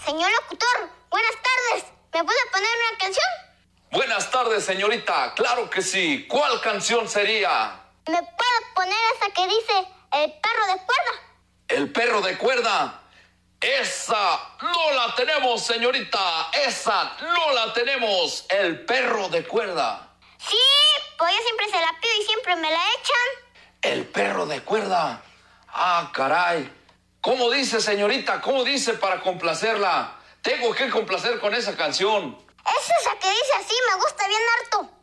Señor locutor, buenas tardes. ¿Me puede poner una canción? Buenas tardes, señorita. Claro que sí. ¿Cuál canción sería? ¿Me puede poner esa que dice El perro de cuerda? ¿El perro de cuerda? Esa no la tenemos, señorita. Esa no la tenemos. El perro de cuerda. Sí, pues yo siempre se la pido y siempre me la echan. El perro de cuerda. Ah, caray. ¿Cómo dice, señorita? ¿Cómo dice para complacerla? Tengo que complacer con esa canción. Es esa que dice así, me gusta bien harto.